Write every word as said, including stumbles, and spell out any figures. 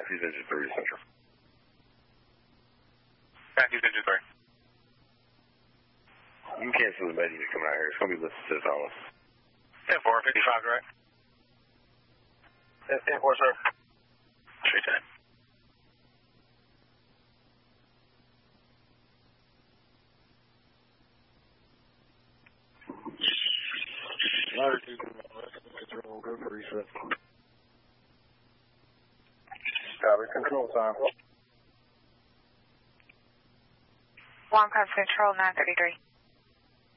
Taxi's engine three Central. Taxi's engine three. You can cancel the meeting coming out here. It's going to be listed to Dallas. ten four, fifty-five, correct? ten four, sir. three ten. Latitude, control, go for reset. Copy, control time. One Cubs Control, nine thirty-three.